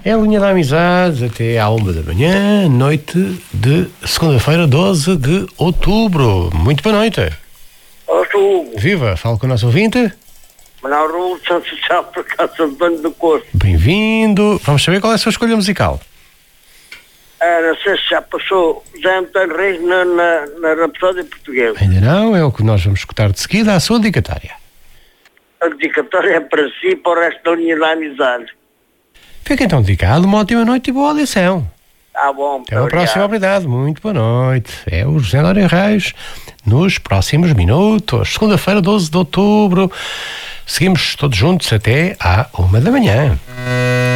É a linha da amizade até à 1 da manhã, noite de segunda-feira, 12 de outubro. Muito boa noite. Ó, Hugo. Viva, falo com o nosso ouvinte. Manuel Raul de São Social por Casa de Banho do Corpo. Bem-vindo. Vamos saber qual é a sua escolha musical. Não sei se já passou José António Reis na Rapsódia Portuguesa. Ainda não, é o que nós vamos escutar de seguida, a sua dedicatória. A dedicatória é para si e para o resto da linha da amizade. Fica então dedicado, uma ótima noite e boa audição. Bom. Até a próxima, obrigado. Muito boa noite. É o José António Reis nos próximos minutos. Segunda-feira, 12 de outubro. Seguimos todos juntos até à 1 da manhã.